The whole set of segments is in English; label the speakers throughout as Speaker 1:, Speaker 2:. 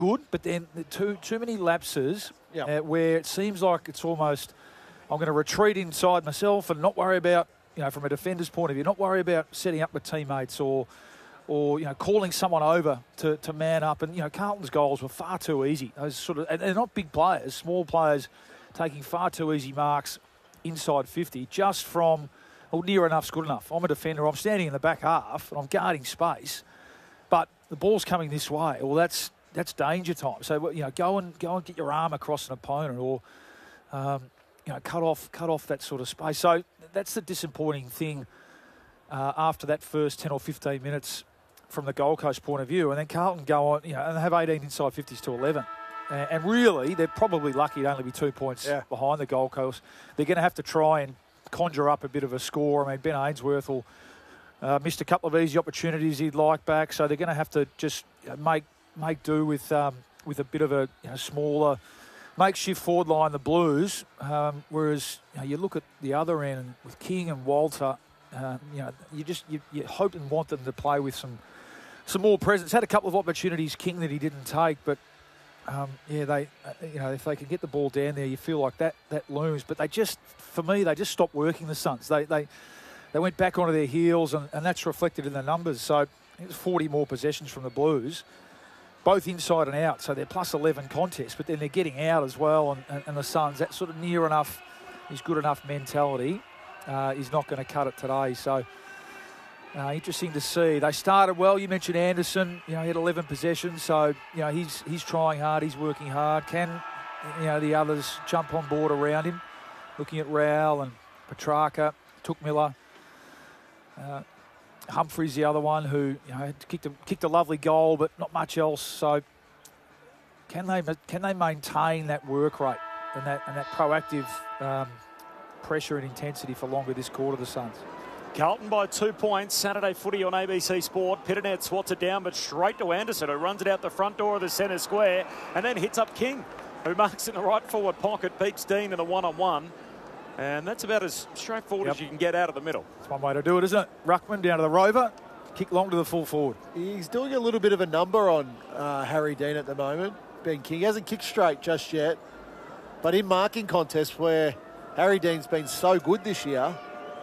Speaker 1: good, but then too many lapses where it seems like it's almost, I'm going to retreat inside myself and not worry about, from a defender's point of view, not worry about setting up with teammates or calling someone over to man up. And, Carlton's goals were far too easy. Those and they're not big players, small players taking far too easy marks inside 50 just from, near enough's good enough. I'm a defender. I'm standing in the back half and I'm guarding space, but the ball's coming this way. Well, that's danger time. So, go and get your arm across an opponent or, cut off that sort of space. So that's the disappointing thing after that first 10 or 15 minutes from the Gold Coast point of view. And then Carlton go on, and they have 18 inside 50s to 11. And really, they're probably lucky to only be 2 points behind the Gold Coast. They're going to have to try and conjure up a bit of a score. I mean, Ben Ainsworth will missed a couple of easy opportunities he'd like back, so they're going to have to just make do with a bit of a smaller makeshift forward line, the Blues. Whereas you look at the other end with King and Walter, you hope and want them to play with some more presence. Had a couple of opportunities, King, that he didn't take, but if they can get the ball down there, you feel like that looms. But they just stopped working the Suns. They went back onto their heels, and that's reflected in the numbers. So it was 40 more possessions from the Blues, both inside and out. So they're plus 11 contests, but then they're getting out as well. And the Suns, that sort of near enough is good enough mentality is not going to cut it today. So interesting to see. They started well. You mentioned Anderson. He had 11 possessions. So he's trying hard. He's working hard. Can the others jump on board around him? Looking at Rowell and Petrarca, Took-Miller. Humphrey's the other one who had kicked a lovely goal, but not much else. So can they maintain that work rate and that proactive pressure and intensity for longer this quarter, the Suns?
Speaker 2: Carlton by 2 points. Saturday footy on ABC Sport. Pitternet swats it down, but straight to Anderson, who runs it out the front door of the centre square and then hits up King, who marks in the right forward pocket, beats Dean in a one-on-one. And that's about as straightforward as you can get out of the middle.
Speaker 1: That's one way to do it, isn't it? Ruckman down to the rover, kick long to the full forward.
Speaker 3: He's doing a little bit of a number on Harry Dean at the moment. Ben King hasn't kicked straight just yet, but in marking contests where Harry Dean's been so good this year,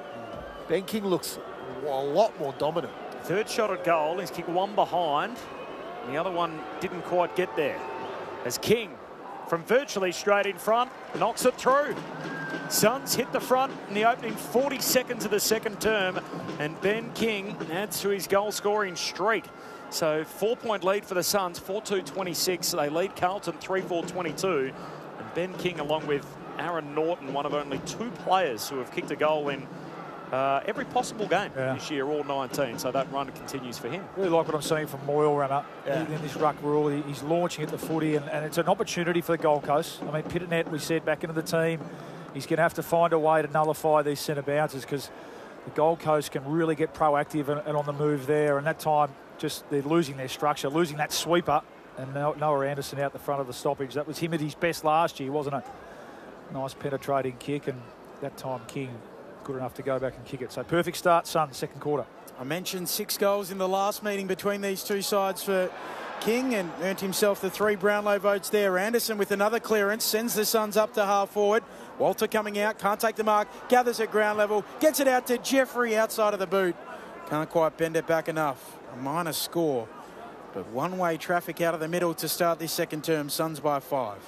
Speaker 3: Ben King looks a lot more dominant.
Speaker 2: Third shot at goal. He's kicked one behind. And the other one didn't quite get there. As King, from virtually straight in front, knocks it through. Suns hit the front in the opening 40 seconds of the second term, and Ben King adds to his goal-scoring streak. So 4-point lead for the Suns, 4-2-26. They lead Carlton 3-4-22. And Ben King, along with Aaron Norton, one of only two players who have kicked a goal in every possible game this year, all 19. So that run continues for him.
Speaker 1: Really like what I'm seeing from Moyle runner in this ruck rule. He's launching at the footy, and it's an opportunity for the Gold Coast. I mean, Pitternet, we said, back into the team. He's going to have to find a way to nullify these centre bounces because the Gold Coast can really get proactive and on the move there. And that time, just they're losing their structure, losing that sweeper. And Noah Anderson out the front of the stoppage. That was him at his best last year, wasn't it? Nice penetrating kick, and that time King good enough to go back and kick it. So perfect start, Suns, second quarter.
Speaker 4: I mentioned 6 goals in the last meeting between these two sides for King, and earned himself the 3 Brownlow votes there. Anderson with another clearance sends the Suns up to half forward. Walter coming out, can't take the mark, gathers at ground level, gets it out to Jeffrey outside of the boot. Can't quite bend it back enough. A minor score, but one-way traffic out of the middle to start this second term. Suns by 5.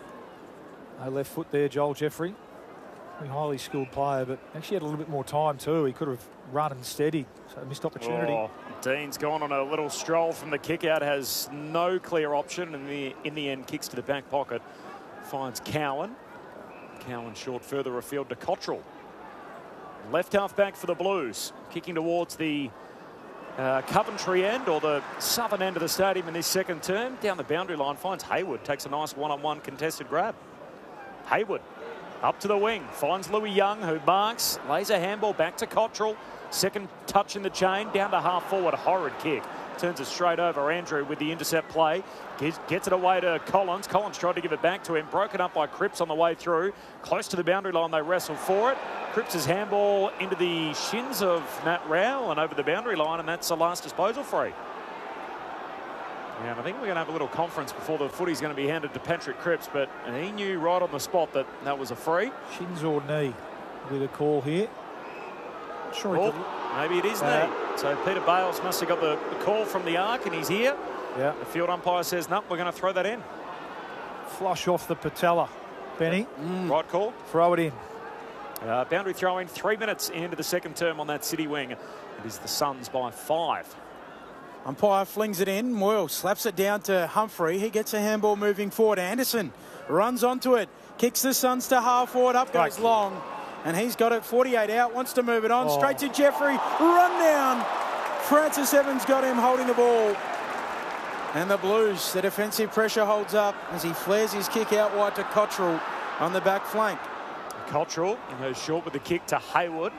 Speaker 1: No left foot there, Joel Jeffrey. A highly skilled player, but actually had a little bit more time too. He could have run and steadied, so missed opportunity.
Speaker 2: Dean's gone on a little stroll from the kick out, has no clear option, and in the end kicks to the back pocket, finds Cowan. Cowan short further afield to Cottrell. Left half back for the Blues, kicking towards the Coventry end, or the southern end of the stadium in this second term. Down the boundary line, finds Hayward, takes a nice one-on-one contested grab. Hayward up to the wing, finds Louis Young, who marks, lays a handball back to Cottrell. Second touch in the chain, down to half forward, horrid kick. Turns it straight over. Andrew with the intercept play. Gets it away to Collins. Collins tried to give it back to him. Broken up by Cripps on the way through. Close to the boundary line, they wrestle for it. Cripps' handball into the shins of Matt Rowell and over the boundary line, and that's the last disposal free. Yeah, and I think we're going to have a little conference before the footy's going to be handed to Patrick Cripps, but he knew right on the spot that that was a free.
Speaker 1: Shins or knee with a call here. Sure.
Speaker 2: Oh, maybe it is knee. So Peter Bales must have got the call from the arc, and he's here.
Speaker 1: Yeah.
Speaker 2: The field umpire says, no, we're going to throw that in.
Speaker 1: Flush off the patella. Benny.
Speaker 2: Right call.
Speaker 1: Throw it in.
Speaker 2: Boundary throw in 3 minutes into the second term on that City wing. It is the Suns by 5.
Speaker 4: Umpire flings it in. Moyle slaps it down to Humphrey. He gets a handball moving forward. Anderson runs onto it. Kicks the Suns to half forward. Up goes Long. And he's got it 48 out. Wants to move it on. Straight to Jeffrey. Run down. Francis Evans got him holding the ball. And the Blues, the defensive pressure holds up as he flares his kick out wide to Cottrell on the back flank.
Speaker 2: Cottrell goes short with the kick to Hayward.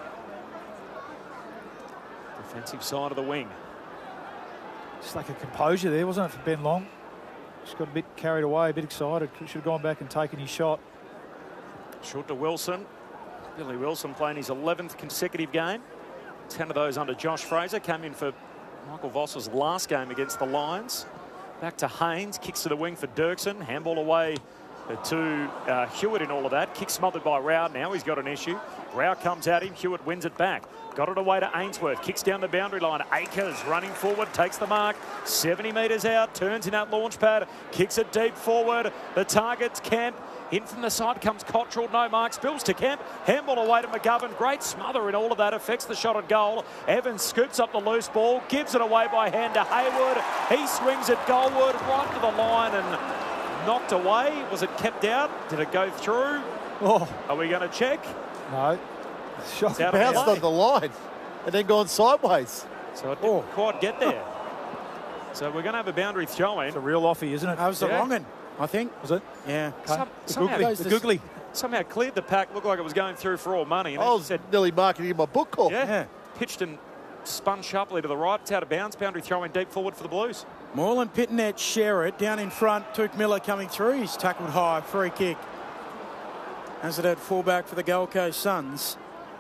Speaker 2: Defensive side of the wing.
Speaker 1: Just like a composure there, wasn't it, for Ben Long? Just got a bit carried away, a bit excited. Should have gone back and taken his shot.
Speaker 2: Short to Wilson. Billy Wilson playing his 11th consecutive game. 10 of those under Josh Fraser. Came in for Michael Voss's last game against the Lions. Back to Haynes. Kicks to the wing for Dirksen. Handball away to Hewitt in all of that. Kick smothered by Rao. Now he's got an issue. Rao comes at him. Hewitt wins it back. Got it away to Ainsworth. Kicks down the boundary line. Akers running forward. Takes the mark. 70 metres out. Turns in that launch pad. Kicks it deep forward. The target's Kemp. In from the side comes Cottrell. No mark. Spills to Kemp. Handball away to McGovern. Great smother in all of that. Affects the shot at goal. Evans scoops up the loose ball. Gives it away by hand to Hayward. He swings it goalward. Right to the line and knocked away. Was it kept out? Did it go through?
Speaker 1: Oh.
Speaker 2: Are we going to check?
Speaker 1: No. Shot
Speaker 3: Bounced on the line and then gone sideways.
Speaker 2: So it didn't quite get there. So we're going to have a boundary throw-in.
Speaker 1: It's a real offie, isn't it?
Speaker 4: That was the wrong one, I think.
Speaker 1: Was it?
Speaker 4: Yeah.
Speaker 1: The googly.
Speaker 2: Somehow cleared the pack. Looked like it was going through for all money. And
Speaker 3: I was nearly marking in my book call.
Speaker 2: Yeah. Pitched and spun sharply to the right. It's out of bounds. Boundary throw-in deep forward for the Blues.
Speaker 4: Moyle and Pittonet share it. Down in front, Tuke Miller coming through. He's tackled high. Free kick. As it had fullback for the Gold Coast Suns.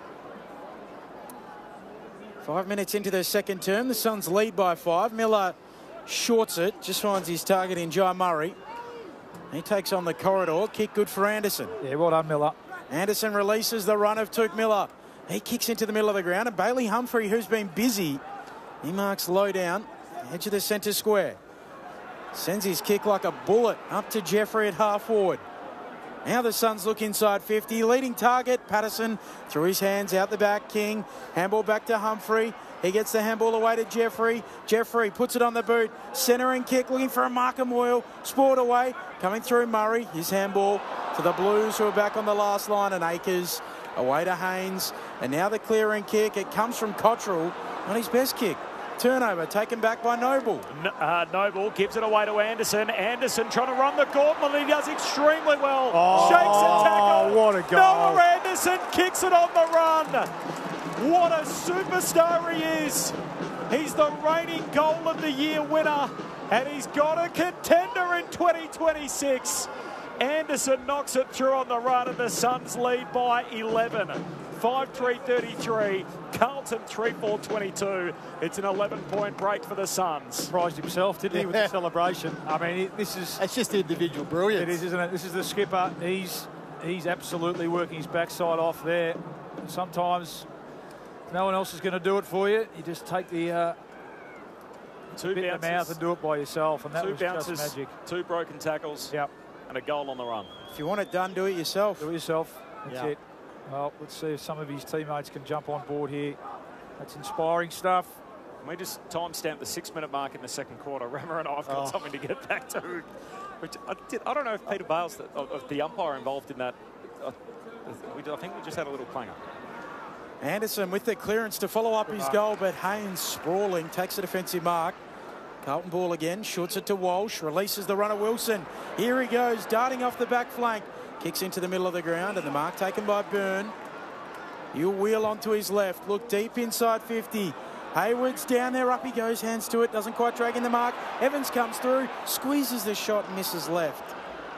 Speaker 4: 5 minutes into the second term, the Suns lead by 5. Miller shorts it, just finds his target in Jai Murray. He takes on the corridor. Kick good for Anderson.
Speaker 1: Yeah, well done, Miller.
Speaker 4: Anderson releases the run of Tuke Miller. He kicks into the middle of the ground, and Bailey Humphrey, who's been busy, he marks low down, edge of the centre square. Sends his kick like a bullet up to Jeffrey at half forward. Now the Suns look inside 50. Leading target, Patterson through his hands out the back. King, handball back to Humphrey. He gets the handball away to Jeffrey. Jeffrey puts it on the boot. Centering kick, looking for a Markham Moyle. Sport away, coming through Murray. His handball to the Blues, who are back on the last line. And Akers away to Haynes. And now the clearing kick. It comes from Cottrell on his best kick. Turnover taken back by Noble.
Speaker 2: Noble gives it away to Anderson. Anderson trying to run the gauntlet. He does extremely well.
Speaker 1: Oh,
Speaker 2: shakes a tackle.
Speaker 1: What a goal.
Speaker 2: Noah Anderson kicks it on the run. What a superstar he is. He's the reigning goal of the year winner. And he's got a contender in 2026. Anderson knocks it through on the run and the Suns lead by 11. 5-3-33. Carlton 3-4-22. It's an 11-point break for the Suns.
Speaker 1: Surprised himself, didn't he, with the celebration? I mean, this is...
Speaker 3: It's just individual brilliance.
Speaker 1: It is, isn't it? This is the skipper. He's absolutely working his backside off there. Sometimes no one else is going to do it for you. You just take the
Speaker 2: two
Speaker 1: bit in the mouth and do it by yourself, and that was
Speaker 2: bounces,
Speaker 1: just magic.
Speaker 2: 2 broken tackles, and a goal on the run.
Speaker 4: If you want it done, do it yourself.
Speaker 1: Do it yourself. That's it. Well, let's see if some of his teammates can jump on board here. That's inspiring stuff.
Speaker 2: Can we just timestamp the 6-minute mark in the second quarter? Rammer and I have got something to get back to. Which I don't know if Peter Bales, the umpire involved in that, I think we just had a little clanger.
Speaker 4: Anderson with the clearance to follow up his goal, but Haynes sprawling, takes a defensive mark. Carlton ball again, shoots it to Walsh, releases the runner Wilson. Here he goes, darting off the back flank. Kicks into the middle of the ground, and the mark taken by Byrne. He'll wheel onto his left, look deep inside 50. Hayward's down there, up he goes, hands to it, doesn't quite drag in the mark. Evans comes through, squeezes the shot, and misses left.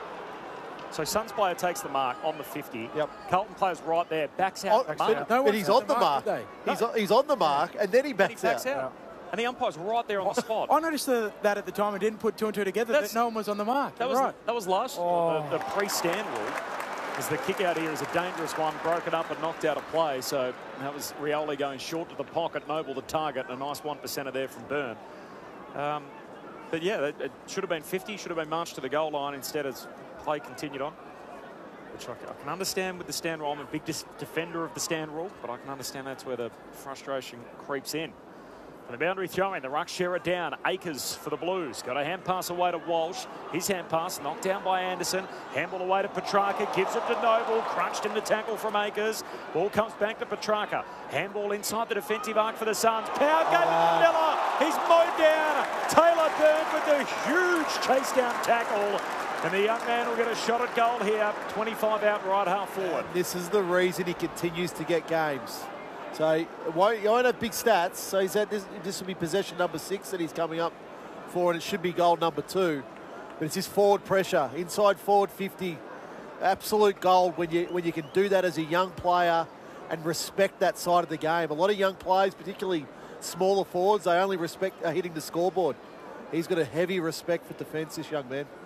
Speaker 2: So Suns player takes the mark on the 50.
Speaker 3: Yep.
Speaker 2: Carlton player's right there, backs out.
Speaker 3: But he's on the mark. He's on the mark, and then he backs out.
Speaker 2: And the umpire's right there on the spot.
Speaker 4: I noticed that at the time. I didn't put two and two together, that no one was on the mark.
Speaker 2: That was last year. The pre-stand rule. As the kick out here is a dangerous one, broken up and knocked out of play. So that was Rioli going short to the pocket, Noble the target, and a nice 1%er there from Byrne. But yeah, it should have been 50, should have been marched to the goal line instead as play continued on. Which I can understand with the stand rule. I'm a big defender of the stand rule, but I can understand that's where the frustration creeps in. And the boundary throw in, the ruck share it down. Akers for the Blues. Got a hand pass away to Walsh. His hand pass knocked down by Anderson. Handball away to Petrarca. Gives it to Noble. Crunched in the tackle from Akers. Ball comes back to Petrarca. Handball inside the defensive arc for the Suns. Power gave it to Miller. He's mowed down. Taylor Byrne with the huge chase down tackle. And the young man will get a shot at goal here. 25 out right half forward.
Speaker 3: This is the reason he continues to get games. So you won't have big stats. So he's at this will be possession number 6 that he's coming up for, and it should be goal number 2. But it's his forward pressure, inside forward 50, absolute gold when you can do that as a young player and respect that side of the game. A lot of young players, particularly smaller forwards, they only respect hitting the scoreboard. He's got a heavy respect for defence, this young man.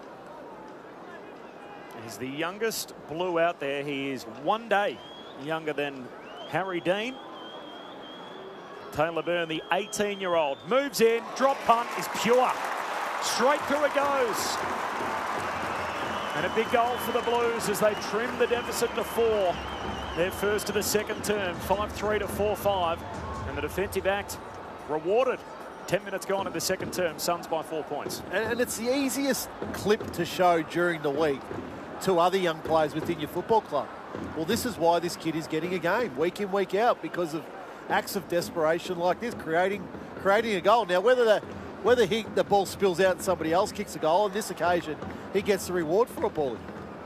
Speaker 2: He's the youngest Blue out there. He is 1 day younger than Harry Dean. Taylor Byrne, the 18-year-old, moves in. Drop punt is pure. Straight through it goes. And a big goal for the Blues as they trim the deficit to 4. Their first of the second term, 5-3 to 4-5. And the defensive act rewarded. 10 minutes gone in the second term. Suns by 4 points.
Speaker 3: And it's the easiest clip to show during the week to other young players within your football club. Well, this is why this kid is getting a game week in, week out, because of acts of desperation like this, creating a goal. Now, whether the ball spills out and somebody else kicks a goal, on this occasion, he gets the reward for a ball.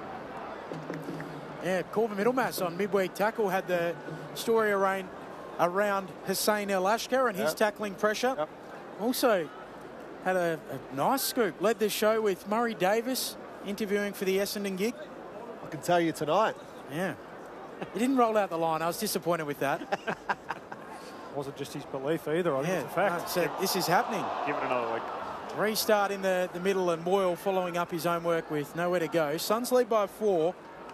Speaker 4: Yeah, Corva Middlemass on midweek tackle had the story around Hussein El Ashkar and his tackling pressure.
Speaker 3: Yep.
Speaker 4: Also had a nice scoop. Led the show with Murray Davis interviewing for the Essendon gig.
Speaker 3: I can tell you tonight.
Speaker 4: Yeah. He didn't roll out the line. I was disappointed with that.
Speaker 1: Wasn't just his belief either. I think it's a fact.
Speaker 4: No, so this is happening.
Speaker 2: Give it another week.
Speaker 4: Restart in the middle, and Boyle following up his own work with nowhere to go. Suns lead by 4.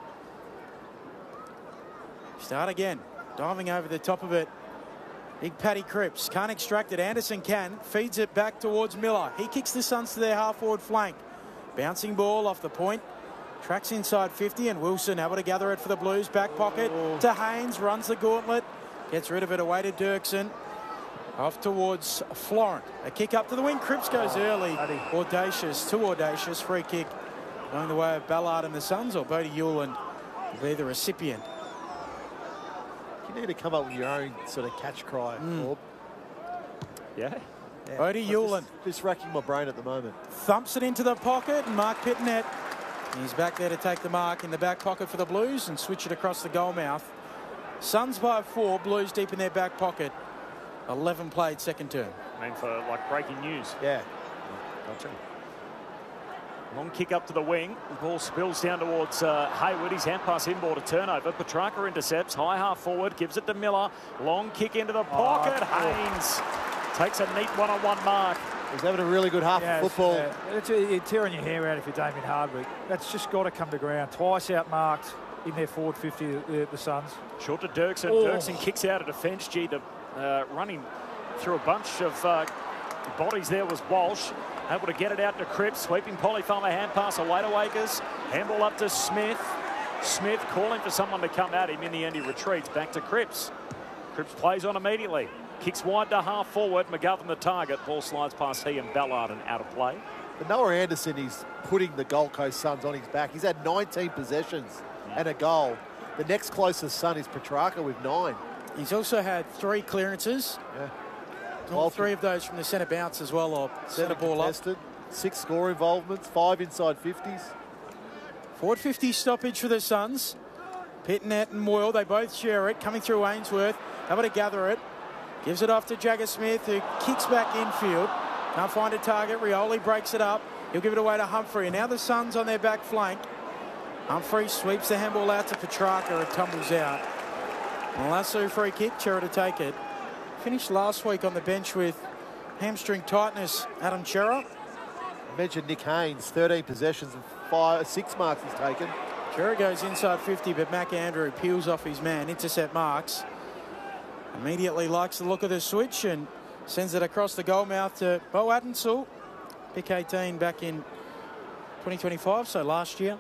Speaker 4: Start again. Diving over the top of it. Big Paddy Cripps. Can't extract it. Anderson can. Feeds it back towards Miller. He kicks the Suns to their half-forward flank. Bouncing ball off the point. Tracks inside 50, and Wilson able to gather it for the Blues. Back pocket to Haynes. Runs the gauntlet. Gets rid of it away to Dirksen. Off towards Florent. A kick up to the wing. Cripps goes early. Audacious. Too audacious. Free kick going the way of Ballard and the Suns, or Bodie Hewland will be the recipient.
Speaker 3: You need to come up with your own sort of catch cry, Bob.
Speaker 2: Yeah.
Speaker 4: Bodie Hewland.
Speaker 3: Just racking my brain at the moment.
Speaker 4: Thumps it into the pocket. Mark Pitnet. He's back there to take the mark in the back pocket for the Blues and switch it across the goal mouth. Suns by 4. Blues deep in their back pocket. 11 played second term.
Speaker 2: I mean, for like breaking news.
Speaker 3: Yeah.
Speaker 2: Gotcha. Long kick up to the wing. The ball spills down towards Hayward. His hand pass inboard, a turnover. Petrarca intercepts. High half forward. Gives it to Miller. Long kick into the pocket. Haynes takes a neat one-on-one mark.
Speaker 3: He's having a really good half of football.
Speaker 1: You're tearing your hair out if you're Damien Hardwick. That's just got to come to ground. Twice outmarked in their forward 50, the Suns.
Speaker 2: Short to Dirksen. Dirksen kicks out of defence. Running through a bunch of bodies there was Walsh. Able to get it out to Cripps. Sweeping polyfarmer hand pass away to Akers. Handball up to Smith. Smith calling for someone to come at him. In the end, he retreats back to Cripps. Cripps plays on immediately. Kicks wide to half forward. McGovern the target. Ball slides past he and Ballard and out of play.
Speaker 3: But Noah Anderson is putting the Gold Coast Suns on his back. He's had 19 possessions and a goal. The next closest Sun is Petrarca with 9.
Speaker 4: He's also had 3 clearances.
Speaker 3: Yeah.
Speaker 4: All 3 of those from the centre bounce as well, or centre ball
Speaker 3: contested, 6 score involvements, 5 inside 50s.
Speaker 4: Forward 50 stoppage for the Suns. Pitnet and Moyle, they both share it. Coming through Ainsworth, able to gather it. Gives it off to Jagger Smith, who kicks back infield. Can't find a target. Rioli breaks it up. He'll give it away to Humphrey. And now the Suns on their back flank. Humphrey sweeps the handball out to Petrarca. It tumbles out. Lasso free kick. Chera to take it. Finished last week on the bench with hamstring tightness, Adam Cerra.
Speaker 3: I mentioned Nick Haynes, 13 possessions and 6 marks he's taken.
Speaker 4: Cerra goes inside 50, but McAndrew peels off his man, intercept marks. Immediately likes the look of the switch and sends it across the goal mouth to Bo Adensel. Pick 18 back in 2025, so last year.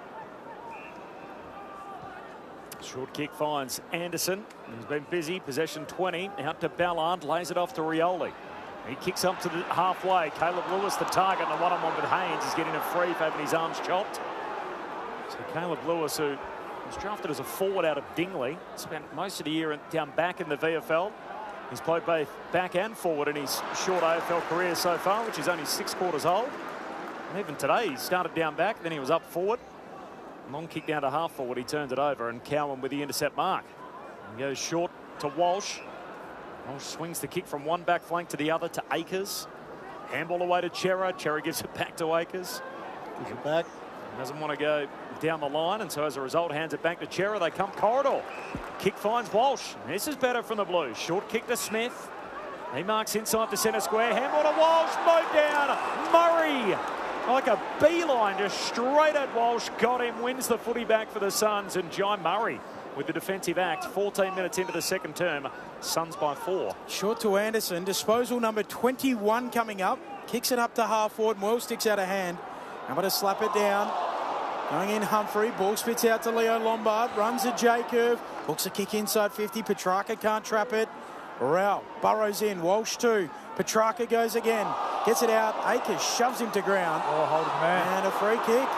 Speaker 2: Short kick finds Anderson. He's been busy. Possession 20. Out to Ballard. Lays it off to Rioli. He kicks up to the halfway. Caleb Lewis, the target, and the one-on-one with Haynes is getting a free for having his arms chopped. So Caleb Lewis, who was drafted as a forward out of Dingley, spent most of the year down back in the VFL. He's played both back and forward in his short AFL career so far, which is only 6 quarters old. And even today, he started down back, then he was up forward. Long kick down to half forward. He turns it over, and Cowan with the intercept mark. He goes short to Walsh. Walsh swings the kick from one back flank to the other to Akers. Handball away to Cerra. Cerra gives it back to Akers.
Speaker 3: Gives it back.
Speaker 2: Doesn't want to go down the line, and so as a result hands it back to Cerra. They come corridor. Kick finds Walsh. This is better from the Blues. Short kick to Smith. He marks inside the centre square. Handball to Walsh. Mowed down. Murray, like a beeline, just straight at Walsh. Got him. Wins the footy back for the Suns. And Jai Murray with the defensive act. 14 minutes into the second term. Suns by 4.
Speaker 4: Short to Anderson. Disposal number 21 coming up. Kicks it up to half forward. Well sticks out of hand. Able to slap it down. Going in Humphrey. Ball spits out to Leo Lombard. Runs a J-curve. Hooks a kick inside 50. Petrarca can't trap it. Rao burrows in. Walsh 2. Petrarca goes again. Gets it out. Akers shoves him to ground.
Speaker 1: Oh, holding man.
Speaker 4: And a free kick.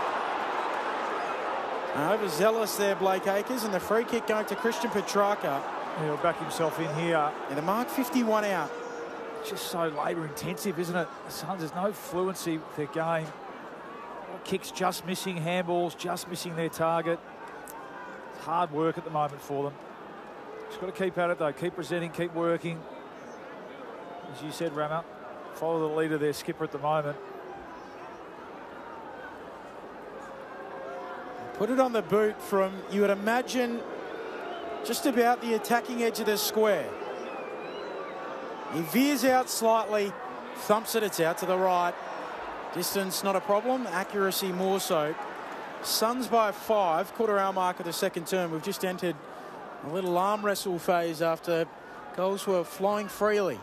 Speaker 4: Overzealous there, Blake Akers. And the free kick going to Christian Petrarca.
Speaker 1: He'll back himself in here.
Speaker 4: And the mark 51 out.
Speaker 1: Just so labour intensive, isn't it? The Suns, there's no fluency with their game. Kicks just missing, handballs just missing their target. It's hard work at the moment for them. Just got to keep at it though. Keep presenting, keep working. As you said, Rammer, follow the lead of their skipper at the moment.
Speaker 4: Put it on the boot from, you would imagine, just about the attacking edge of the square. He veers out slightly, thumps it, it's out to the right. Distance not a problem, accuracy more so. Suns by 5, quarter-hour mark of the second term. We've just entered a little arm wrestle phase after goals were flying freely.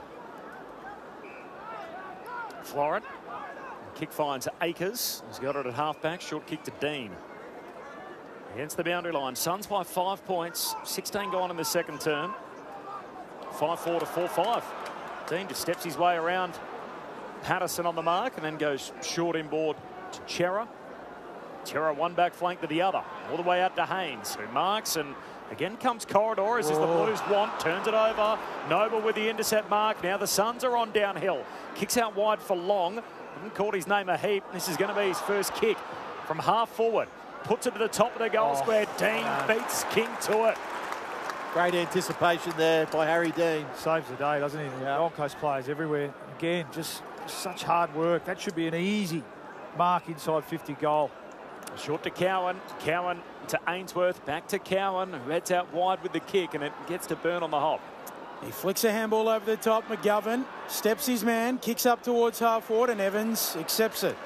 Speaker 2: Florin. Kick finds Akers. He's got it at half-back. Short kick to Dean. Against the boundary line. Suns by 5 points. 16 gone in the second term. 5-4 to 4-5. Dean just steps his way around Patterson on the mark and then goes short inboard to Cerra. Cerra one back flank to the other. All the way out to Haynes, who marks, and again comes corridor as is the Blues want. Turns it over. Noble with the intercept mark. Now the Suns are on downhill. Kicks out wide for Long. Haven't called his name a heap. This is going to be his first kick from half forward. Puts it to the top of the goal square. Dean beats King to it.
Speaker 3: Great anticipation there by Harry Dean.
Speaker 1: Saves the day, doesn't he? Yeah. Broncos players everywhere. Again, just such hard work. That should be an easy mark inside 50 goal.
Speaker 2: Short to Cowan. Cowan to Ainsworth. Back to Cowan, who heads out wide with the kick, and it gets to Burn on the hop.
Speaker 4: He flicks a handball over the top. McGovern steps his man, kicks up towards half forward, and Evans accepts it.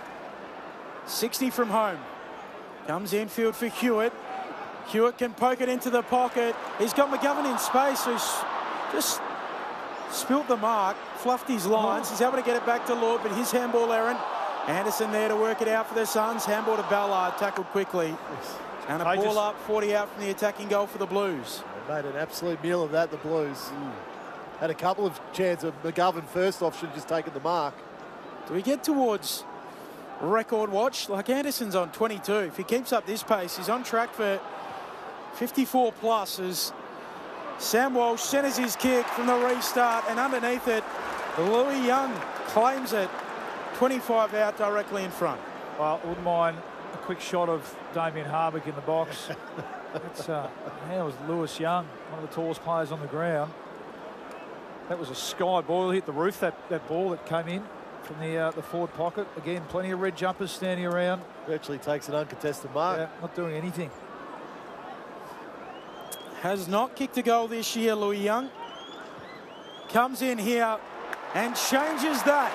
Speaker 4: 60 from home. Comes infield for Hewitt. Hewitt can poke it into the pocket. He's got McGovern in space, who's just spilt the mark, fluffed his lines. He's able to get it back to Lord, but his handball errant. Anderson there to work it out for the Suns. Handball to Ballard, tackled quickly. And a ball up, 40 out from the attacking goal for the Blues.
Speaker 3: They made an absolute meal of that, the Blues. Had a couple of chances. McGovern first off should have just taken the mark.
Speaker 4: Do we get towards record watch? Like Anderson's on 22. If he keeps up this pace, he's on track for 54 plus as Sam Walsh centres his kick from the restart, and underneath it, Louis Young claims it. 25 out directly in front.
Speaker 1: Well, I wouldn't mind a quick shot of Damien Harvick in the box. That's, that was Lewis Young, one of the tallest players on the ground. That was a sky ball, hit the roof, that ball that came in from the forward pocket. Again, plenty of red jumpers standing around.
Speaker 3: Virtually takes an uncontested mark.
Speaker 1: Yeah, not doing anything.
Speaker 4: Has not kicked a goal this year, Louis Young. Comes in here and changes that.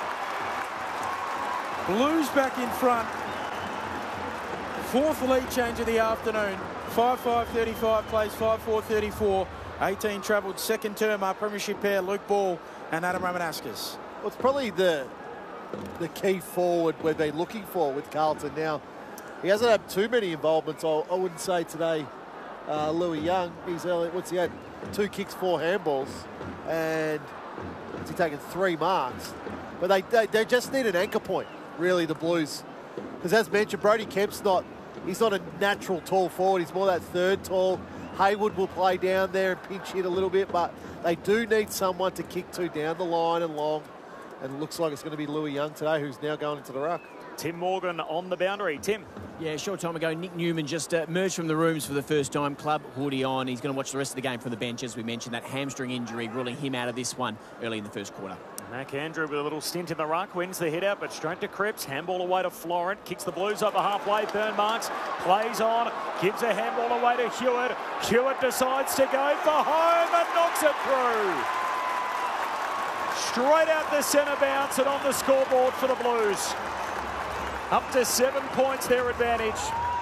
Speaker 4: Blues back in front. Fourth lead change of the afternoon. 5-5-35 plays 5-4-34. 18 travelled second term, our premiership pair, Luke Ball and Adam Ramanaskas.
Speaker 3: Well, it's probably the key forward we've been looking for with Carlton now. He hasn't had too many involvements, I wouldn't say today. Louis Young, he had 2 kicks, 4 handballs, and he's taken 3 marks. But they just need an anchor point, really, the Blues. Because as mentioned, Brody Kemp's he's not a natural tall forward. He's more that third tall. Hayward will play down there and pinch hit a little bit, but they do need someone to kick to down the line and long. And it looks like it's going to be Louis Young today, who's now going into the ruck.
Speaker 2: Tim Morgan on the boundary. Tim.
Speaker 5: Yeah, a short time ago, Nick Newman just emerged from the rooms for the first time. Club hoodie on. He's going to watch the rest of the game from the bench, as we mentioned. That hamstring injury ruling him out of this one early in the first quarter.
Speaker 2: Mac Andrew with a little stint in the ruck, wins the hit out, but straight to Cripps. Handball away to Florent, kicks the Blues over halfway. Burn marks, plays on, gives a handball away to Hewitt. Hewitt decides to go for home and knocks it through. Straight out the centre bounce and on the scoreboard for the Blues. Up to 7 points their advantage.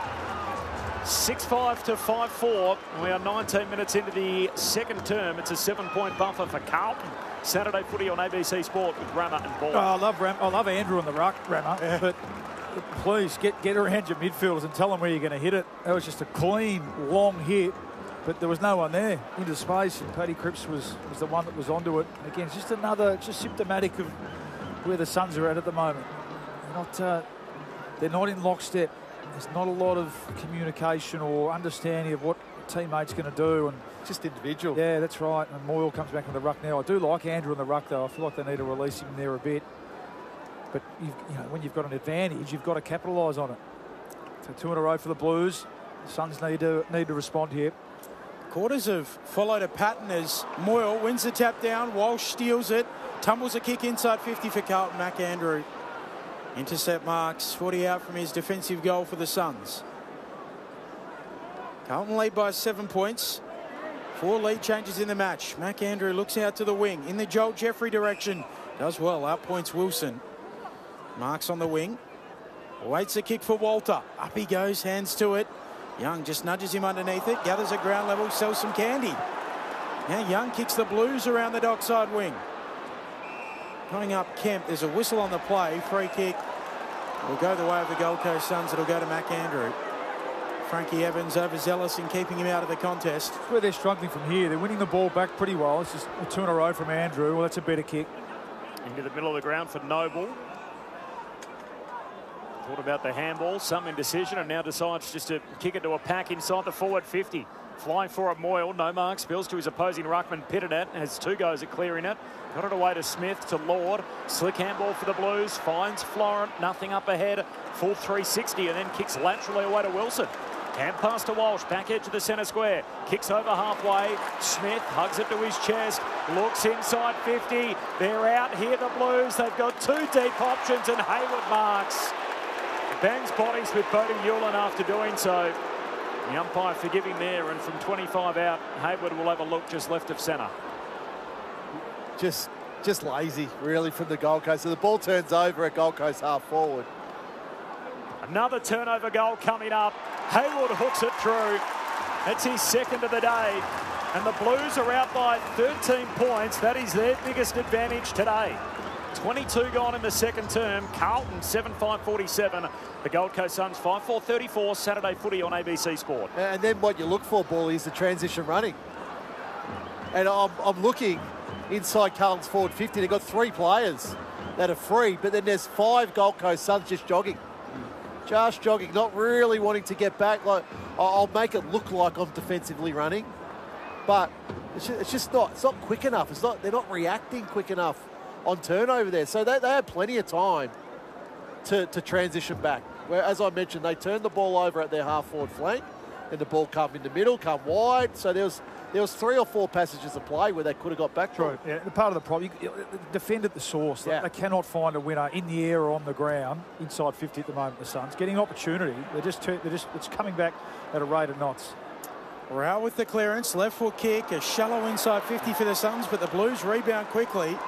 Speaker 2: 6-5 to 5-4. We are 19 minutes into the second term. It's a 7-point buffer for Carlton. Saturday footy on ABC Sport with Rammer and Ball.
Speaker 1: Oh, I love Andrew on the ruck, Rammer. Yeah. But please get around your midfielders and tell them where you're going to hit it. That was just a clean, long hit. But there was no one there into space, and Paddy Cripps was the one that was onto it. Again, it's just symptomatic of where the Suns are at the moment. They're not in lockstep. There's not a lot of communication or understanding of what a teammate's going to do, and
Speaker 3: just individual.
Speaker 1: Yeah, that's right. And Moyle comes back in the ruck now. I do like Andrew in the ruck, though. I feel like they need to release him there a bit. But when you've got an advantage, you've got to capitalise on it. So 2 in a row for the Blues. The Suns need to respond here.
Speaker 4: Quarters have followed a pattern as Moyle wins the tap down. Walsh steals it, tumbles a kick inside 50 for Carlton. Mac Andrew. Intercept marks, 40 out from his defensive goal for the Suns. Carlton lead by 7 points. 4 lead changes in the match. Mac Andrew looks out to the wing in the Joel Jeffrey direction. Does well, outpoints Wilson. Marks on the wing. Waits a kick for Walter. Up he goes, hands to it. Young just nudges him underneath it. Gathers at ground level, sells some candy. Now Young kicks the Blues around the dockside wing. Coming up Kemp, there's a whistle on the play. Free kick will go the way of the Gold Coast Suns. It'll go to Mac Andrew. Frankie Evans overzealous in keeping him out of the contest.
Speaker 1: That's where they're struggling from here. They're winning the ball back pretty well. It's just 2 in a row from Andrew. Well, that's a better kick.
Speaker 2: Into the middle of the ground for Noble. Thought about the handball, some indecision, and now decides just to kick it to a pack inside the forward 50. Flying for it, Moyle, no mark, spills to his opposing ruckman, pitted it, has 2 goes at clearing it. Got it away to Smith, to Lord. Slick handball for the Blues, finds Florent, nothing up ahead. Full 360 and then kicks laterally away to Wilson. Hand pass to Walsh, back edge of the centre square. Kicks over halfway. Smith hugs it to his chest. Looks inside 50. They're out here, the Blues. They've got 2 deep options and Hayward marks. Bangs bodies with Bodie Newland after doing so. The umpire forgiving there, and from 25 out, Hayward will have a look just left of centre.
Speaker 3: Just lazy, really, from the Gold Coast. So the ball turns over at Gold Coast half forward.
Speaker 2: Another turnover goal coming up. Hayward hooks it through. That's his second of the day. And the Blues are out by 13 points. That is their biggest advantage today. 22 gone in the second term. Carlton 7-5-47. The Gold Coast Suns 5-4-34. Saturday footy on ABC Sport.
Speaker 3: And then what you look for, Ball, is the transition running. And I'm looking inside Carlton's forward 50. They've got 3 players that are free, but then there's 5 Gold Coast Suns just jogging. Just jogging, not really wanting to get back. Like, I'll make it look like I'm defensively running, but it's just not. It's not quick enough. They're not reacting quick enough on turnover there. So they had plenty of time to transition back. Where, as I mentioned, they turned the ball over at their half-forward flank, and the ball come in the middle, come wide. So there was 3 or 4 passages of play where they could have got back.
Speaker 1: True. Yeah, part of the problem, you defend at the source. Yeah. They cannot find a winner in the air or on the ground inside 50 at the moment. The Suns getting opportunity. It's coming back at a rate of knots.
Speaker 4: We're out with the clearance, left foot kick, a shallow inside 50 for the Suns, but the Blues rebound quickly.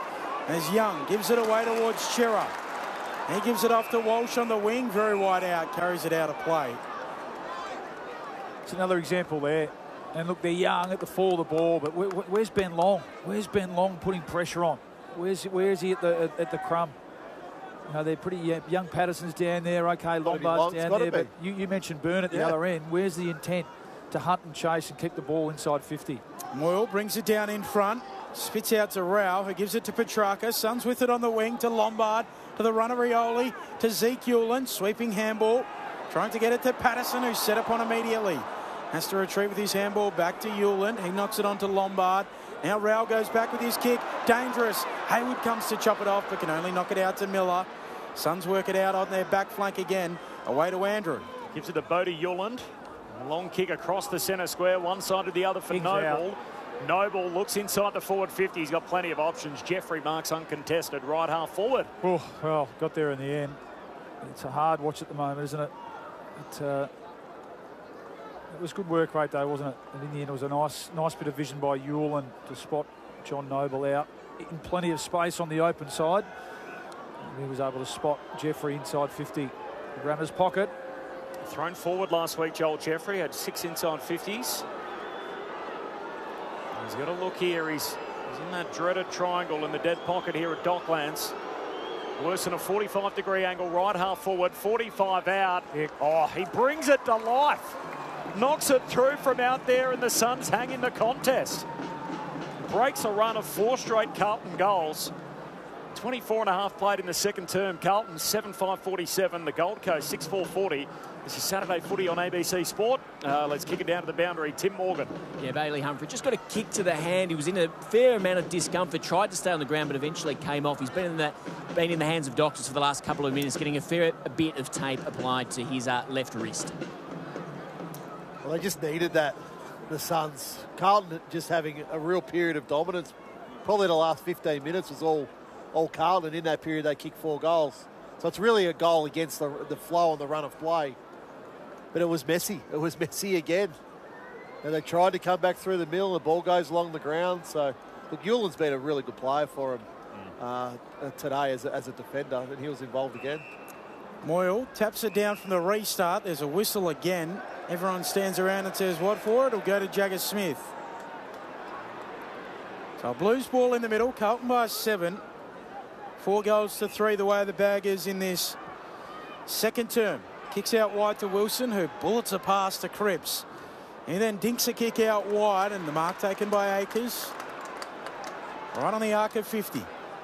Speaker 4: as Young gives it away towards Chera. He gives it off to Walsh on the wing, very wide out, carries it out of play.
Speaker 1: It's another example there. And look, they're young at the fall of the ball, but where's Ben Long? Where's Ben Long putting pressure on? Where's he at the crumb? You know, they're pretty young. Patterson's down there. Okay, Lombard's down there. But you mentioned Byrne at the other end. Where's the intent to hunt and chase and keep the ball inside 50?
Speaker 4: Moyle brings it down in front. Spits out to Rao, who gives it to Petrarca. Suns with it on the wing to Lombard, to the runner Rioli, to Zeke Hewland. Sweeping handball. Trying to get it to Patterson, who's set upon immediately. Has to retreat with his handball back to Hewland. He knocks it on to Lombard. Now Rao goes back with his kick. Dangerous. Hayward comes to chop it off, but can only knock it out to Miller. Suns work it out on their back flank again. Away to Andrew.
Speaker 2: Gives it to Bodie Hewland. Long kick across the centre square. One side to the other for Noble. Noble looks inside the forward 50. He's got plenty of options. Jeffrey marks uncontested. Right half forward.
Speaker 1: Oh, well, got there in the end. It's a hard watch at the moment, isn't it? It was good work rate though, wasn't it? And in the end, it was a nice bit of vision by Hewland to spot John Noble out in plenty of space on the open side. And he was able to spot Jeffrey inside 50. Grammer's pocket.
Speaker 2: Thrown forward last week, Joel Jeffrey had 6 inside 50s. He's got a look here. He's in that dreaded triangle in the dead pocket here at Docklands. Worse than a 45-degree angle, right half forward, 45 out. Oh, he brings it to life. Knocks it through from out there, and the Suns hang in the contest. Breaks a run of 4 straight Carlton goals. 24.5 played in the second term. Carlton 7-5-47. The Gold Coast 6-4-40. This is Saturday footy on ABC Sport. Let's kick it down to the boundary. Tim Morgan.
Speaker 5: Yeah, Bailey Humphrey just got a kick to the hand. He was in a fair amount of discomfort. Tried to stay on the ground, but eventually came off. He's been in the hands of doctors for the last couple of minutes, getting a bit of tape applied to his left wrist.
Speaker 3: Well, they just needed that, the Suns. Carlton just having a real period of dominance. Probably the last 15 minutes was all Carlton. In that period, they kicked 4 goals. So it's really a goal against the flow and the run of play. But it was messy. It was messy again. And they tried to come back through the middle. The ball goes along the ground. So, look, Hewland's been a really good player for him today as a defender, and he was involved again.
Speaker 4: Moyle taps it down from the restart. There's a whistle again. Everyone stands around and says, what for? It'll go to Jagger Smith. So Blues ball in the middle. Carlton by 7. 4 goals to 3 the way the bag is in this second term. Kicks out wide to Wilson, who bullets a pass to Cripps. He then dinks a kick out wide, and the mark taken by Akers. Right on the arc of 50.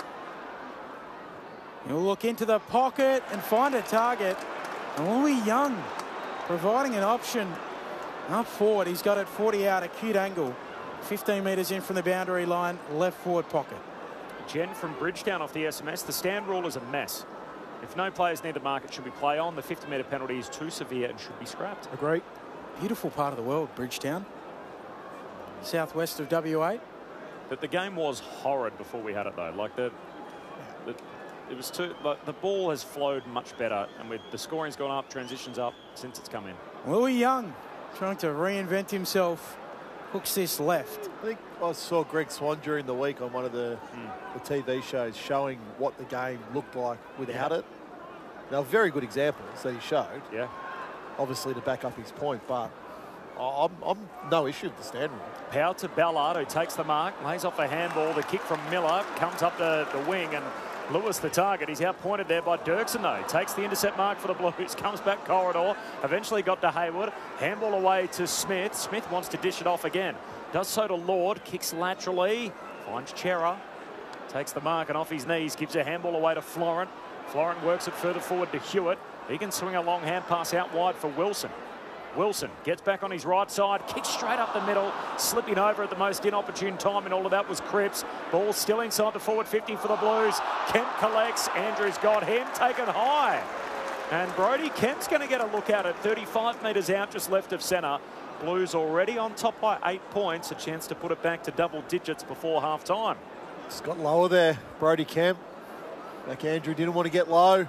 Speaker 4: He'll look into the pocket and find a target. And Louis Young providing an option up forward. He's got it 40 out, acute angle. 15 metres in from the boundary line, left forward pocket.
Speaker 2: Jen from Bridgetown off the SMS. The stand rule is a mess. If no players need to mark, it should be play on. The 50-metre penalty is too severe and should be scrapped.
Speaker 1: Agree.
Speaker 4: Beautiful part of the world, Bridgetown. Southwest of WA.
Speaker 2: But the game was horrid before we had it, though. Like it was too. Like the ball has flowed much better, and with the scoring's gone up, transitions up since it's come in.
Speaker 4: Louis Young trying to reinvent himself. Hooks this left.
Speaker 3: I think I saw Greg Swan during the week on one of the TV shows showing what the game looked like without it. Now, very good examples that he showed.
Speaker 2: Yeah.
Speaker 3: Obviously to back up his point, but I'm no issue with the stand rule.
Speaker 2: Power to Ballard, who takes the mark, lays off a handball. The kick from Miller comes up the wing, and Lewis the target. He's outpointed there by Dirksen, though. Takes the intercept mark for the Blues, comes back corridor, eventually got to Hayward. Handball away to Smith. Smith wants to dish it off again. Does so to Lord, kicks laterally, finds Chera, takes the mark and off his knees, gives a handball away to Florent. Florent works it further forward to Hewitt. He can swing a long hand pass out wide for Wilson. Wilson gets back on his right side, kicks straight up the middle, slipping over at the most inopportune time, and all of that was Cripps. Ball still inside the forward 50 for the Blues. Kemp collects. Andrews got him, taken high. And Brody Kemp's going to get a look at it, 35 metres out, just left of centre. Blues already on top by 8 points, a chance to put it back to double digits before half-time.
Speaker 3: Just got lower there, Brody Kemp. Like Andrew didn't want to get low.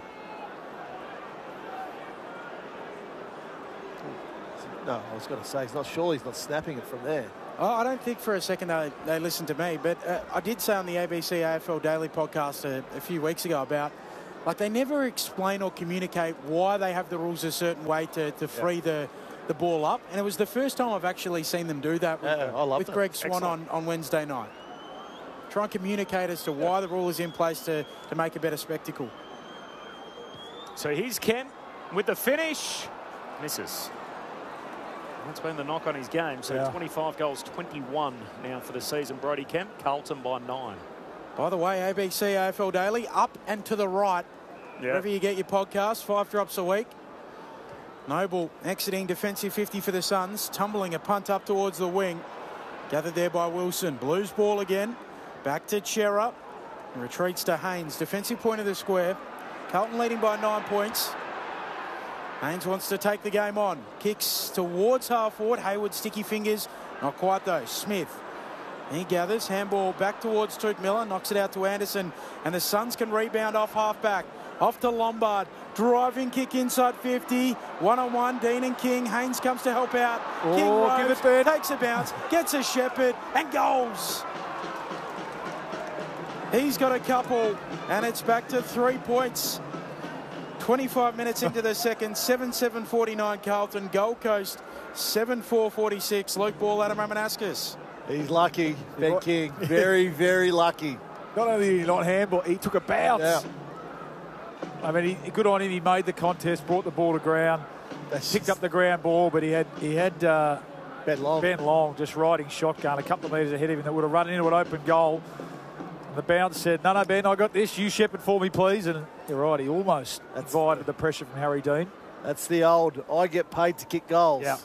Speaker 3: No, I was going to say, surely he's not snapping it from there.
Speaker 4: Oh, I don't think for a second they listened to me, but I did say on the ABC AFL Daily podcast a few weeks ago about, like, they never explain or communicate why they have the rules a certain way to free the ball up. And it was the first time I've actually seen them do that with Greg Swan on Wednesday night. Try and communicate as to why the rule is in place to make a better spectacle.
Speaker 2: So here's Kent with the finish. Misses. That's been the knock on his game. So 25 goals, 21 now for the season. Brody Kemp, Carlton by 9.
Speaker 4: By the way, ABC AFL Daily, up and to the right. Wherever you get your podcast, 5 drops a week. Noble exiting defensive 50 for the Suns, tumbling a punt up towards the wing. Gathered there by Wilson. Blues ball again. Back to Chera. Retreats to Haynes. Defensive point of the square. Carlton leading by 9 points. Haynes wants to take the game on. Kicks towards half forward. Hayward sticky fingers. Not quite though. Smith. He gathers. Handball back towards Tuke Miller. Knocks it out to Anderson. And the Suns can rebound off half back. Off to Lombard. Driving kick inside 50. One-on-one. Dean and King. Haynes comes to help out. King rose, takes a bounce. Gets a Shepherd. And goals. He's got a couple. And it's back to 3 points. 25 minutes into the second, 7-7-49 Carlton. Gold Coast, 7-4-46. Luke Ball, Adam Ramanaskas.
Speaker 3: He's lucky, Ben King. Very, very lucky.
Speaker 1: Not only did he not handball, he took a bounce.
Speaker 3: Yeah.
Speaker 1: I mean, good on him. He made the contest, brought the ball to ground, picked up the ground ball, but he had
Speaker 3: Ben
Speaker 1: Long just riding shotgun a couple of metres ahead of him that would have run into an open goal. The bounce said, no, Ben, I got this. You shepherd for me, please. And you're right, he almost invited the pressure from Harry Dean.
Speaker 3: That's the old, I get paid to kick goals.
Speaker 1: Yeah.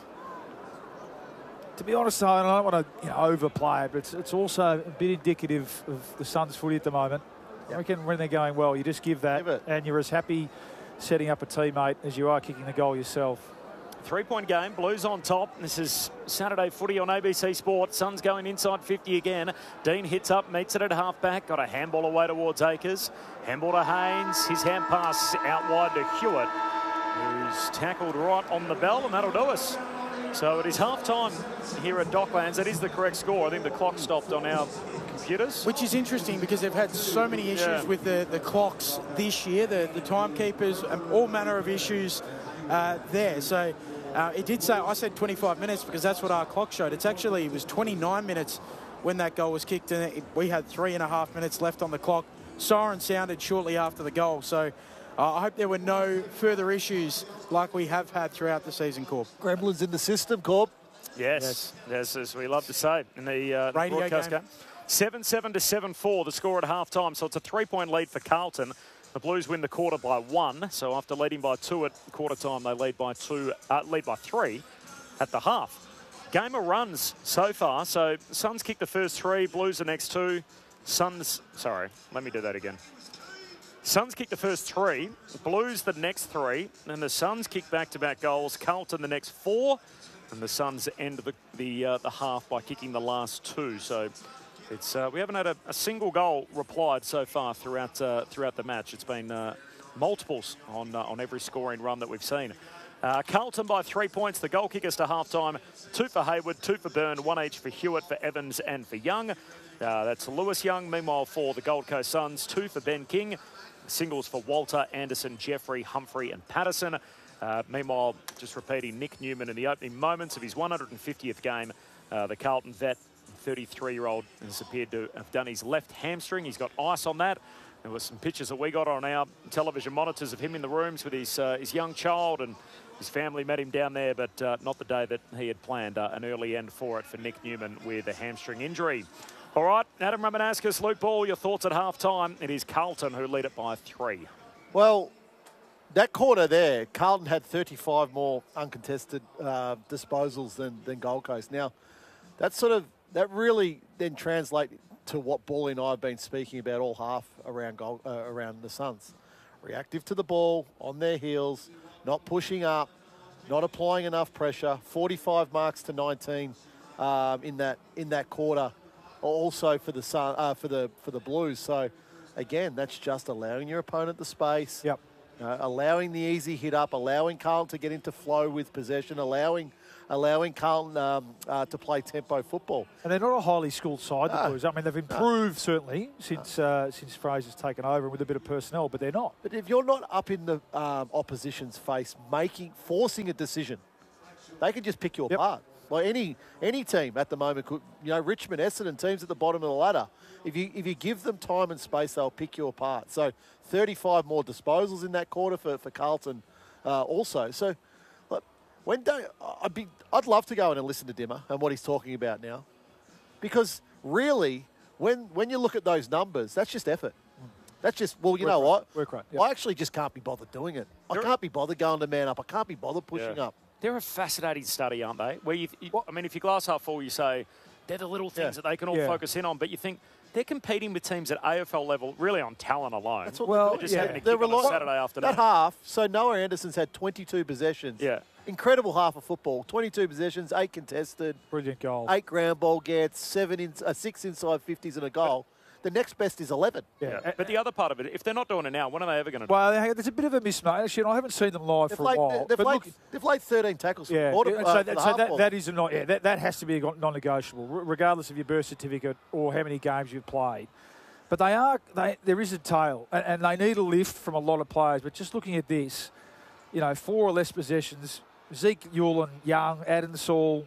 Speaker 1: To be honest, though, I don't want to overplay it, but it's also a bit indicative of the Suns' footy at the moment. I reckon when they're going well, you just give that, and you're as happy setting up a teammate as you are kicking the goal yourself.
Speaker 2: 3-point game, Blues on top. This is Saturday footy on ABC Sport. Suns going inside 50 again. Dean hits up, meets it at half-back. Got a handball away towards Akers. Handball to Haynes. His hand pass out wide to Hewitt, who's tackled right on the bell, and that'll do us. So it is half-time here at Docklands. That is the correct score. I think the clock stopped on our computers.
Speaker 4: Which is interesting because they've had so many issues with the clocks this year, the timekeepers, all manner of issues there. So it did say, I said 25 minutes because that's what our clock showed. It was 29 minutes when that goal was kicked, and we had 3.5 minutes left on the clock. Siren sounded shortly after the goal. So I hope there were no further issues like we have had throughout the season, Corb.
Speaker 3: Gremlins in the system, Corb.
Speaker 2: Yes, as we love to say in the broadcast game. 7-7 to 7-4, the score at half-time. So it's a 3-point lead for Carlton. The Blues win the quarter by 1. So after leading by 2 at quarter time, they lead by 3 at the half. Game of runs so far. So Suns kick the first 3, Blues the next 2. Suns kick the first 3, Blues the next 3, and the Suns kick back-to-back goals. Carlton the next 4, and the Suns end the half by kicking the last 2. So it's we haven't had a single goal replied so far throughout the match. It's been multiples on every scoring run that we've seen. Carlton by 3 points. The goal kickers to halftime: 2 for Hayward, 2 for Byrne, 1 each for Hewitt, for Evans, and for Young. That's Lewis Young. Meanwhile, for the Gold Coast Suns, 2 for Ben King. Singles for Walter, Anderson, Jeffrey, Humphrey, and Patterson. Meanwhile, just repeating, Nick Newman in the opening moments of his 150th game. The Carlton vet, 33-year-old, has appeared to have done his left hamstring. He's got ice on that. There were some pictures that we got on our television monitors of him in the rooms with his young child, and his family met him down there, but not the day that he had planned. An early end for it for Nick Newman with a hamstring injury. All right, Adam Ramanaskas, Luke Ball, your thoughts at half-time. It is Carlton who lead it by 3.
Speaker 3: Well, that quarter there, Carlton had 35 more uncontested disposals than Gold Coast. Now, that really then translates to what Ball and I have been speaking about all half around the Suns. Reactive to the ball, on their heels, not pushing up, not applying enough pressure. 45 marks to 19 in that quarter. Also for the Blues. So again, that's just allowing your opponent the space.
Speaker 1: Yep.
Speaker 3: allowing the easy hit up, allowing Carlton to get into flow with possession, allowing Carlton to play tempo football.
Speaker 1: And they're not a highly skilled side, the Blues. I mean, they've improved certainly since Fraser's taken over with a bit of personnel, but they're not.
Speaker 3: But if you're not up in the opposition's face, forcing a decision, they can just pick you apart. Like any team at the moment could, Richmond, Essendon, teams at the bottom of the ladder. If you give them time and space, they'll pick you apart. So 35 more disposals in that quarter for Carlton also. So look, I'd love to go in and listen to Dimmer and what he's talking about now, because really, when you look at those numbers, that's just effort. That's just, well, you know what?
Speaker 1: Work rate. Yep.
Speaker 3: I actually just can't be bothered doing it. I can't be bothered going to man up. I can't be bothered pushing up.
Speaker 2: They're a fascinating study, aren't they? Where I mean, if you're glass half full, you say they're the little things that they can all focus in on, but you think they're competing with teams at AFL level really on talent alone.
Speaker 3: That's what they're just having a kick on a Saturday afternoon. That half, so Noah Anderson's had 22 possessions.
Speaker 2: Yeah.
Speaker 3: Incredible half of football. 22 possessions, 8 contested.
Speaker 1: Brilliant goal.
Speaker 3: 8 ground ball gets, 6 inside 50s and a goal. The next best is 11.
Speaker 2: Yeah. But the other part of it, if they're not doing it now, when are they ever going to do it?
Speaker 1: Well, there's a bit of a mismatch. Actually, I haven't seen them live for a while.
Speaker 3: They've laid 13 tackles for
Speaker 1: that is that has to be a non-negotiable, regardless of your birth certificate or how many games you've played. But there is a tail, and they need a lift from a lot of players. But just looking at this, 4 or less possessions, Zeke Yulin, Young, Adam Saul,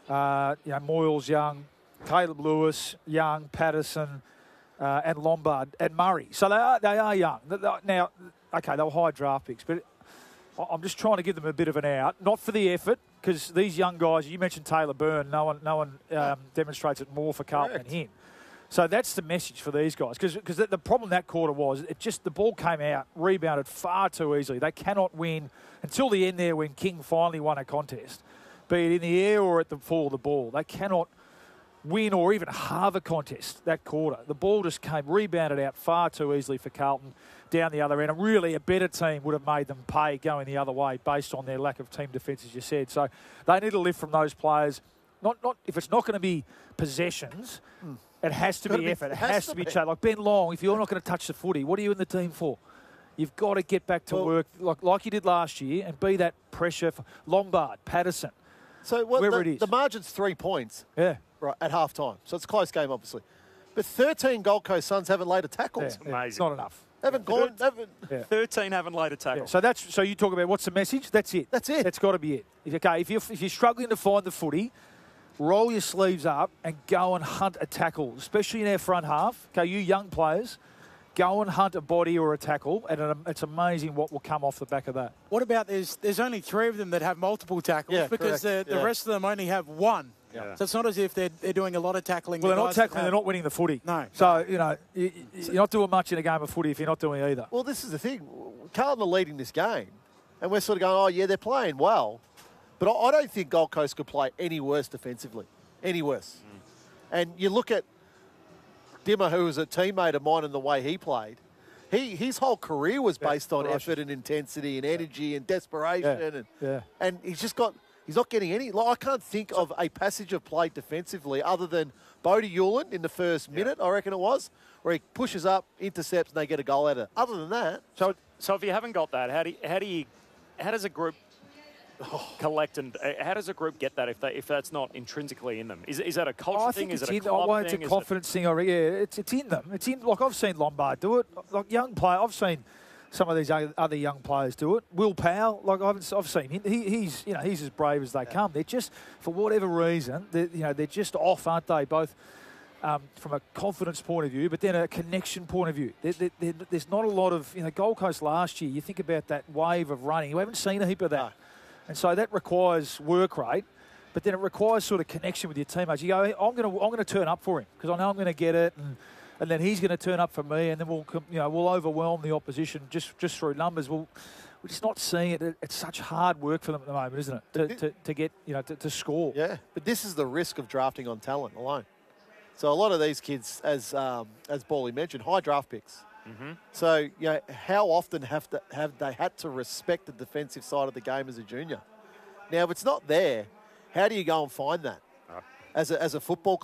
Speaker 1: Moyles, Young, Caleb Lewis, Young, Patterson, and Lombard and Murray. So they are young. Now, okay, they were high draft picks, but I'm just trying to give them a bit of an out, not for the effort, because these young guys, you mentioned Taylor Byrne, no one demonstrates it more for Carlton than him. So that's the message for these guys, because the problem that quarter was, the ball came out, rebounded far too easily. They cannot win until the end there when King finally won a contest, be it in the air or at the fall of the ball. They cannot win or even halve a contest that quarter. The ball just rebounded out far too easily for Carlton down the other end. And really, a better team would have made them pay going the other way based on their lack of team defence, as you said. So they need a lift from those players. Not if it's not going to be possessions, it has to be effort. It has to be like Ben Long. If you're not going to touch the footy, what are you in the team for? You've got to get back to work like you did last year and be that pressure for Lombard, Patterson.
Speaker 3: So
Speaker 1: wherever it is.
Speaker 3: The margin's 3 points.
Speaker 1: Yeah.
Speaker 3: Right, at half time. So it's a close game, obviously. But 13 Gold Coast Suns haven't laid a tackle.
Speaker 2: It's amazing.
Speaker 1: It's not enough.
Speaker 2: 13 haven't laid a tackle.
Speaker 1: Yeah. So you talk about what's the message? That's it.
Speaker 3: That's it.
Speaker 1: That's got to be it. If you're struggling to find the footy, roll your sleeves up and go and hunt a tackle, especially in our front half. Okay, you young players, go and hunt a body or a tackle, and it's amazing what will come off the back of that.
Speaker 4: What about there's only 3 of them that have multiple tackles because the rest of them only have 1.
Speaker 2: Yeah.
Speaker 4: So it's not as if they're doing a lot of tackling.
Speaker 1: Well, they're not tackling, they're not winning the footy.
Speaker 4: No.
Speaker 1: So, you're not doing much in a game of footy if you're not doing either.
Speaker 3: Well, this is the thing. Carlton are leading this game, and we're sort of going, oh, yeah, they're playing well. But I don't think Gold Coast could play any worse defensively. Any worse. And you look at Dimmer, who was a teammate of mine, and the way he played. His whole career was based on effort and intensity and energy and desperation. And he's not getting any. I can't think of a passage of play defensively other than Bodie Yulin in the first minute, I reckon it was, where he pushes up, intercepts, and they get a goal out of it. Other than that.
Speaker 2: So if you haven't got that, how does a group collect and how does a group get that if that's not intrinsically in them? Is that a culture thing? Is it a club thing?
Speaker 1: It's a confidence thing. It's in them. It's in. Like I've seen Lombard do it. Like young player, I've seen some of these other young players do it. Will Powell, like I've seen him. He's as brave as they come. They're just, for whatever reason, they're just off, aren't they? Both from a confidence point of view, but then a connection point of view. There's not a lot of Gold Coast last year. You think about that wave of running. We haven't seen a heap of that. No. And so that requires work rate, but then it requires sort of connection with your teammates. You go, I'm going to turn up for him because I know I'm going to get it, and then he's going to turn up for me, and then we'll overwhelm the opposition just through numbers. We're just not seeing it. It's such hard work for them at the moment, isn't it? To get to score.
Speaker 3: Yeah, but this is the risk of drafting on talent alone. So a lot of these kids, as Bally mentioned, high draft picks. Mm-hmm. So, how often have they had to respect the defensive side of the game as a junior? Now, if it's not there, how do you go and find that as a football club?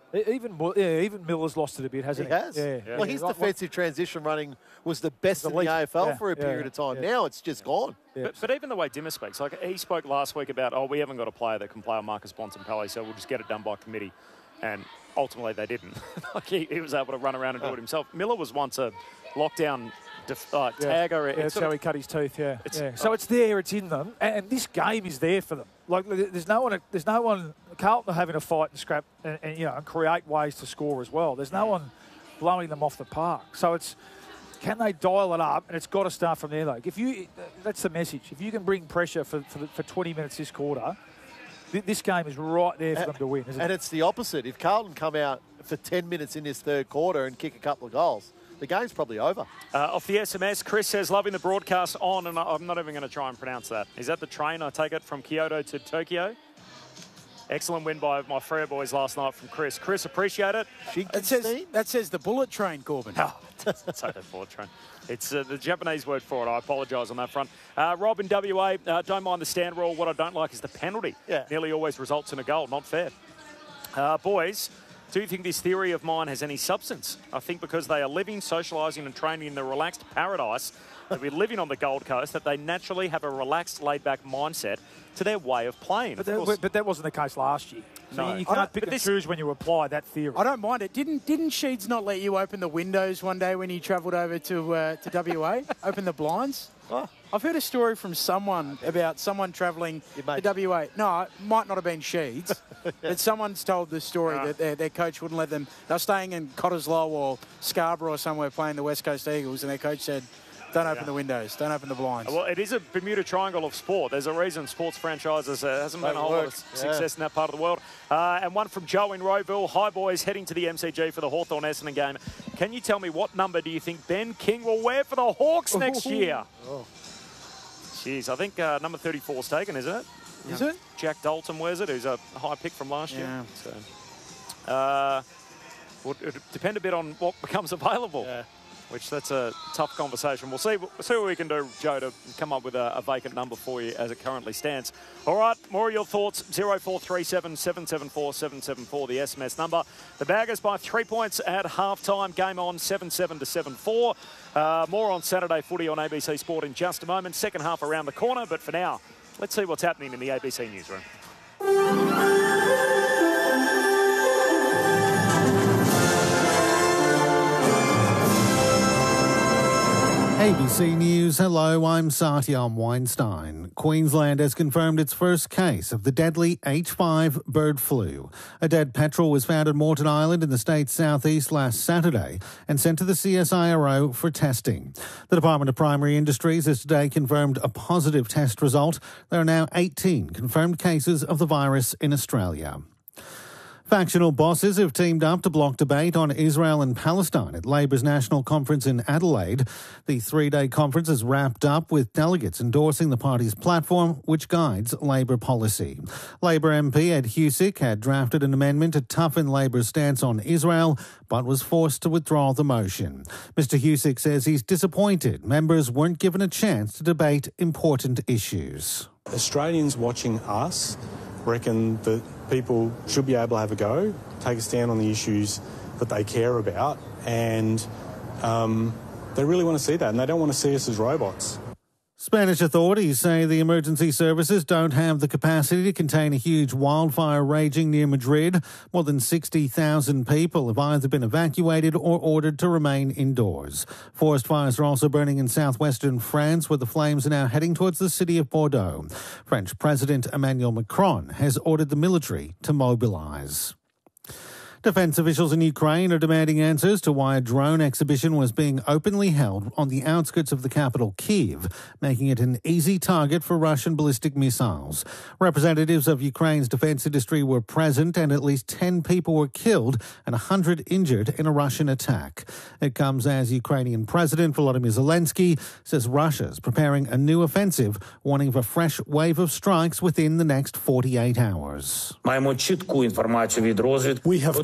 Speaker 1: Even Miller's lost it a bit, hasn't he?
Speaker 3: He has.
Speaker 1: Yeah.
Speaker 3: Well, his defensive transition running was the best in the AFL for a period of time. Now it's just gone.
Speaker 1: Yeah.
Speaker 2: But even the way Dimmer speaks, like he spoke last week about, we haven't got a player that can play on Marcus Bontempelli, so we'll just get it done by committee. And ultimately they didn't. He was able to run around and do it himself. Miller was once a lockdown tagger.
Speaker 1: That's how he cut his teeth, So it's there, it's in them. And this game is there for them. Like, there's no one, Carlton are having a fight and scrap and create ways to score as well. There's no one blowing them off the park. So it's, can they dial it up? And it's got to start from there, though. That's the message. If you can bring pressure for 20 minutes this quarter, this game is right there for them to win, isn't it?
Speaker 3: And it's the opposite. If Carlton come out for 10 minutes in this third quarter and kick a couple of goals, the game's probably over.
Speaker 2: Off the SMS, Chris says, loving the broadcast on, and I'm not even going to try and pronounce that. Is that the train, I take it, from Kyoto to Tokyo? Excellent win by my Freo boys last night from Chris. Chris, appreciate it.
Speaker 4: That says the bullet train, Corbin.
Speaker 2: Oh, it's not the bullet train. It's the Japanese word for it. I apologise on that front. Rob in WA, don't mind the stand rule. What I don't like is the penalty.
Speaker 3: Yeah.
Speaker 2: Nearly always results in a goal. Not fair. Boys, do you think this theory of mine has any substance? I think because they are living, socialising and training in the relaxed paradise that we're living on the Gold Coast, that they naturally have a relaxed, laid-back mindset to their way of playing.
Speaker 1: But that wasn't the case last year. So you can't pick and choose when you apply that theory.
Speaker 4: I don't mind it. Didn't Sheeds not let you open the windows one day when you travelled over to WA? Open the blinds?
Speaker 3: Oh.
Speaker 4: I've heard a story from someone about someone travelling to WA. No, it might not have been Sheeds, but someone's told the story that their coach wouldn't let them. They were staying in Cottesloe or Scarborough or somewhere playing the West Coast Eagles, and their coach said, don't open the windows, don't open the blinds.
Speaker 2: Well, it is a Bermuda Triangle of sport. There's a reason sports franchises hasn't been a whole lot of success in that part of the world. And one from Joe in Rowville. Hi, boys, heading to the MCG for the Hawthorn-Essendon game. Can you tell me what number do you think Ben King will wear for the Hawks next year? Oh. Jeez, I think number 34 is taken, isn't it?
Speaker 4: Is it?
Speaker 2: Jack Dalton wears it, who's a high pick from last year. So, well, it would depend a bit on what becomes available. Yeah. Which that's a tough conversation. We'll see what we can do, Joe, to come up with a vacant number for you as it currently stands. All right, more of your thoughts, 0437 774 774, the SMS number. The Baggers by 3 points at halftime. Game on 7-7 to 7-4. More on Saturday footy on ABC Sport in just a moment. Second half around the corner, but for now, let's see what's happening in the ABC newsroom.
Speaker 6: ABC News, hello, I'm Satyam Weinstein. Queensland has confirmed its first case of the deadly H5 bird flu. A dead petrel was found on Moreton Island in the state's southeast last Saturday and sent to the CSIRO for testing. The Department of Primary Industries has today confirmed a positive test result. There are now 18 confirmed cases of the virus in Australia. Factional bosses have teamed up to block debate on Israel and Palestine at Labor's National Conference in Adelaide. The three-day conference is wrapped up with delegates endorsing the party's platform, which guides Labor policy. Labor MP Ed Husic had drafted an amendment to toughen Labor's stance on Israel, but was forced to withdraw the motion. Mr Husic says he's disappointed members weren't given a chance to debate important issues.
Speaker 7: Australians watching us reckon that people should be able to have a go, take a stand on the issues that they care about, and they really want to see that, and they don't want to see us as robots.
Speaker 6: Spanish authorities say the emergency services don't have the capacity to contain a huge wildfire raging near Madrid. More than 60,000 people have either been evacuated or ordered to remain indoors. Forest fires are also burning in southwestern France, where the flames are now heading towards the city of Bordeaux. French President Emmanuel Macron has ordered the military to mobilise. Defence officials in Ukraine are demanding answers to why a drone exhibition was being openly held on the outskirts of the capital, Kyiv, making it an easy target for Russian ballistic missiles. Representatives of Ukraine's defence industry were present, and at least 10 people were killed and 100 injured in a Russian attack. It comes as Ukrainian President Volodymyr Zelensky says Russia's preparing a new offensive, warning of a fresh wave of strikes within the next 48 hours.
Speaker 7: We have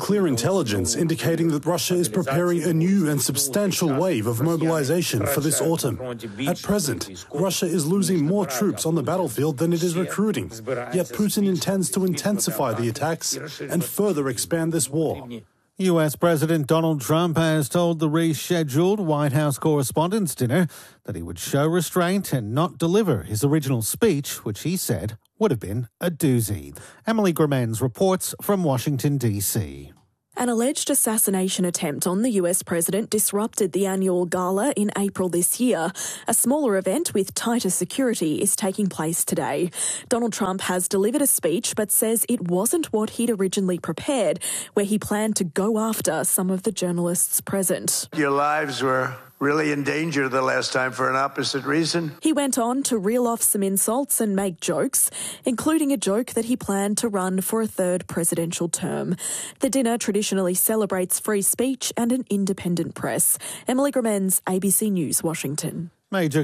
Speaker 8: clear intelligence indicating that Russia is preparing a new and substantial wave of mobilization for this autumn. At present, Russia is losing more troops on the battlefield than it is recruiting, yet Putin intends to intensify the attacks and further expand this war.
Speaker 6: US President Donald Trump has told the rescheduled White House Correspondents' Dinner that he would show restraint and not deliver his original speech, which he said would have been a doozy. Emily Gramens reports from Washington, D.C.
Speaker 9: An alleged assassination attempt on the US president disrupted the annual gala in April this year. A smaller event with tighter security is taking place today. Donald Trump has delivered a speech but says it wasn't what he'd originally prepared, where he planned to go after some of the journalists present.
Speaker 10: Your lives were really in danger the last time for an opposite reason.
Speaker 9: He went on to reel off some insults and make jokes, including a joke that he planned to run for a third presidential term. The dinner traditionally celebrates free speech and an independent press. Emily Gramens, ABC News, Washington.
Speaker 6: Major